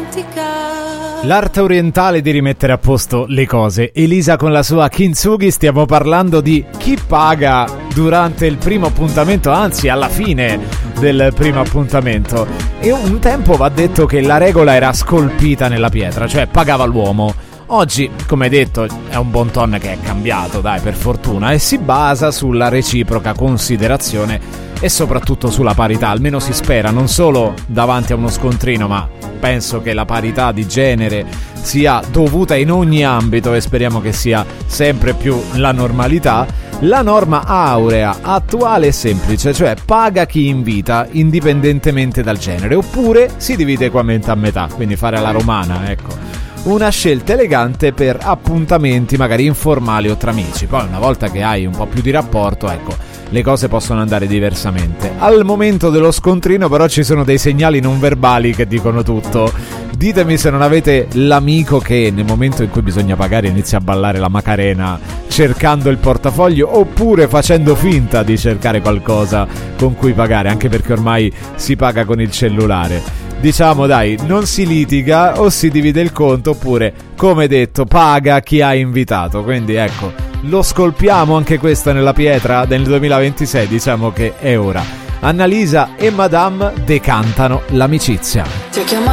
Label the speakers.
Speaker 1: L'arte orientale di rimettere a posto le cose. Elisa con la sua Kintsugi. Stiamo parlando di chi paga durante il primo appuntamento, anzi alla fine del primo appuntamento. E un tempo va detto che la regola era scolpita nella pietra, cioè pagava l'uomo. Oggi, come detto, è un bon ton che è cambiato, dai, per fortuna, e si basa sulla reciproca considerazione e soprattutto sulla parità, almeno si spera, non solo davanti a uno scontrino, ma penso che la parità di genere sia dovuta in ogni ambito e speriamo che sia sempre più la normalità. La norma aurea, attuale e semplice, cioè paga chi invita indipendentemente dal genere, oppure si divide equamente a metà, quindi fare alla romana, ecco. Una scelta elegante per appuntamenti magari informali o tra amici. Poi una volta che hai un po' più di rapporto, ecco, le cose possono andare diversamente. Al momento dello scontrino però ci sono dei segnali non verbali che dicono tutto. Ditemi se non avete l'amico che nel momento in cui bisogna pagare inizia a ballare la Macarena cercando il portafoglio, oppure facendo finta di cercare qualcosa con cui pagare, anche perché ormai si paga con il cellulare. Diciamo dai, non si litiga, o si divide il conto, oppure, come detto, paga chi ha invitato. Quindi ecco, lo scolpiamo anche questo nella pietra del 2026, diciamo che è ora. Annalisa e Madame decantano l'amicizia.